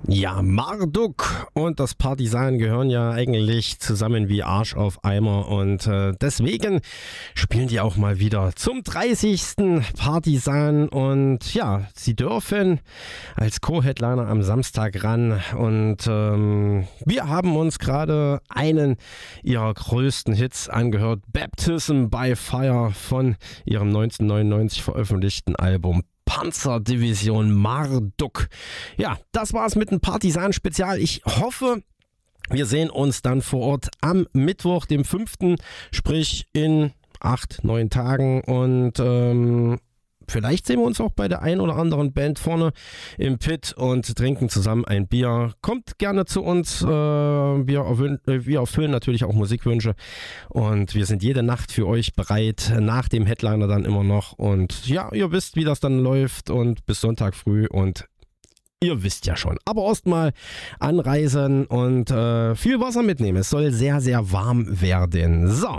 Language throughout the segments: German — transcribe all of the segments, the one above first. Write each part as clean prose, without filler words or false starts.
Ja, Marduk und das Partisan gehören ja eigentlich zusammen wie Arsch auf Eimer und deswegen spielen die auch mal wieder zum 30. Partisan und ja, sie dürfen als Co-Headliner am Samstag ran und wir haben uns gerade einen ihrer größten Hits angehört, Baptism by Fire von ihrem 1999 veröffentlichten Album Panzerdivision Marduk. Ja, das war's mit dem Partisan-Spezial. Ich hoffe, wir sehen uns dann vor Ort am Mittwoch, dem 5., sprich in 8-9 Tagen und vielleicht sehen wir uns auch bei der ein oder anderen Band vorne im Pit und trinken zusammen ein Bier. Kommt gerne zu uns. Wir erfüllen natürlich auch Musikwünsche. Und wir sind jede Nacht für euch bereit. Nach dem Headliner dann immer noch. Und ja, ihr wisst, wie das dann läuft. Und bis Sonntag früh. Und ihr wisst ja schon. Aber erstmal anreisen und viel Wasser mitnehmen. Es soll sehr, sehr warm werden. So.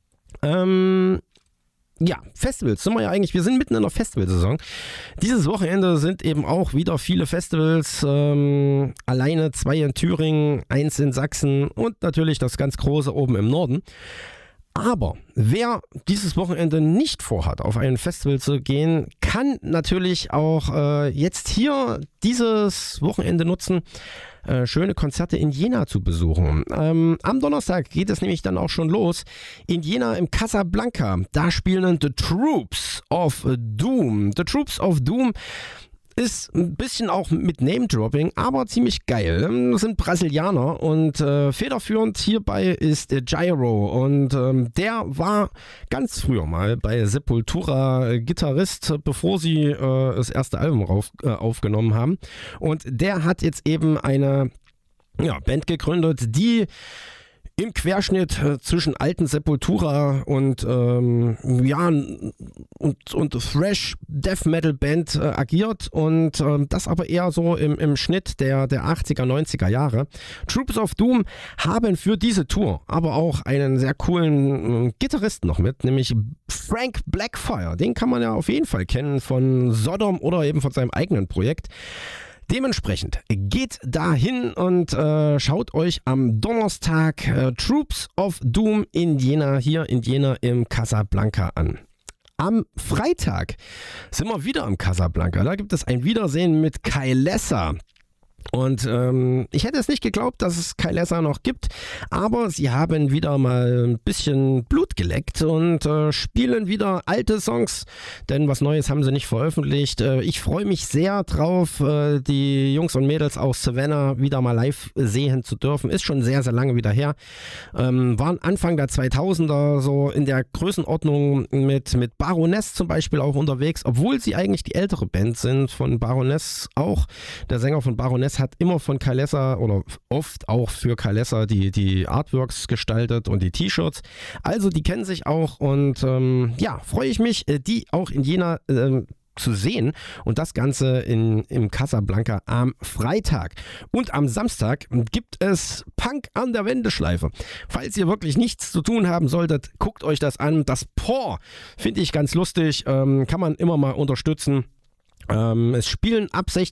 Ja, Festivals sind wir ja eigentlich, wir sind mitten in der Festivalsaison. Dieses Wochenende sind eben auch wieder viele Festivals, alleine 2 in Thüringen, 1 in Sachsen und natürlich das ganz große oben im Norden. Aber wer dieses Wochenende nicht vorhat, auf ein Festival zu gehen, kann natürlich auch jetzt hier dieses Wochenende nutzen, schöne Konzerte in Jena zu besuchen. Am Donnerstag geht es nämlich dann auch schon los. In Jena im Casablanca, da spielen The Troops of Doom. The Troops of Doom ist ein bisschen auch mit Name-Dropping, aber ziemlich geil. Das sind Brasilianer und federführend hierbei ist Gyro und der war ganz früher mal bei Sepultura Gitarrist, bevor sie das erste Album aufgenommen haben. Und der hat jetzt eben eine Band gegründet, die im Querschnitt zwischen alten Sepultura und Thrash Death Metal Band agiert und das aber eher so im Schnitt der 80er, 90er Jahre. Troops of Doom haben für diese Tour aber auch einen sehr coolen Gitarristen noch mit, nämlich Frank Blackfire. Den kann man ja auf jeden Fall kennen von Sodom oder eben von seinem eigenen Projekt. Dementsprechend geht dahin und schaut euch am Donnerstag Troops of Doom in Jena, hier in Jena im Casablanca an. Am Freitag sind wir wieder am Casablanca. Da gibt es ein Wiedersehen mit Kailessa. Und ich hätte es nicht geglaubt, dass es Kailessa noch gibt, aber sie haben wieder mal ein bisschen Blut geleckt und spielen wieder alte Songs, denn was Neues haben sie nicht veröffentlicht. Ich freue mich sehr drauf, die Jungs und Mädels aus Savannah wieder mal live sehen zu dürfen. Ist schon sehr, sehr lange wieder her. Waren Anfang der 2000er so in der Größenordnung mit Baroness zum Beispiel auch unterwegs, obwohl sie eigentlich die ältere Band sind von Baroness auch. Der Sänger von Baroness hat immer von Kailessa oder oft auch für Kailessa die Artworks gestaltet und die T-Shirts. Also die kennen sich auch und freue ich mich, die auch in Jena zu sehen und das Ganze im Casablanca am Freitag. Und am Samstag gibt es Punk an der Wendeschleife. Falls ihr wirklich nichts zu tun haben solltet, guckt euch das an. Das Paw finde ich ganz lustig, kann man immer mal unterstützen. Es spielen ab